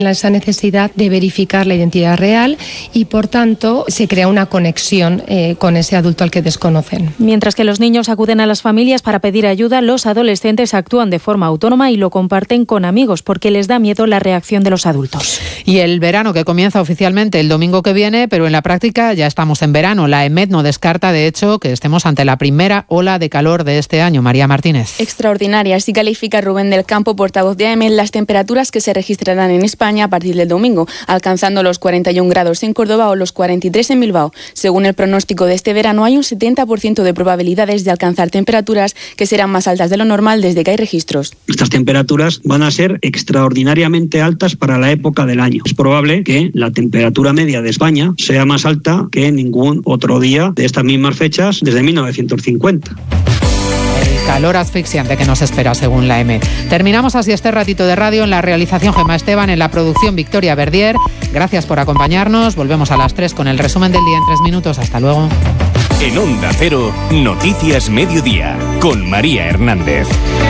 esa necesidad de verificar la identidad real y, por tanto, se crea una conexión con ese adulto al que desconocen. Mientras que los niños acuden a las familias para pedir ayuda, los adolescentes actúan de forma autónoma y lo comparten con amigos porque les da miedo la reacción de los adultos. Y el verano, que comienza oficialmente el domingo que viene, pero en la práctica ya estamos en verano. La EMET no descarta, de hecho, que estemos ante la primera ola de calor de este año. María Martínez. Extraordinaria, así califica Rubén del Campo, portavoz de AEMET, las temperaturas que se registrarán en España a partir del domingo, alcanzando los 41 grados en Córdoba o los 43 en Bilbao. Según el pronóstico de este verano, hay un 70% de probabilidades de alcanzar temperaturas que serán más altas de lo normal desde que hay registros. Estas temperaturas van a ser extraordinariamente altas para la época del año. Es probable que la temperatura media de España sea más alta que ningún otro día de estas mismas fechas desde 1950. El calor asfixiante que nos espera, según la EMET. Terminamos así este ratito de radio. En la realización, Gemma Esteban; en la producción, Victoria Verdier. Gracias por acompañarnos. Volvemos a las 3 con el resumen del día en 3 minutos. Hasta luego. En Onda Cero, Noticias Mediodía, con María Hernández.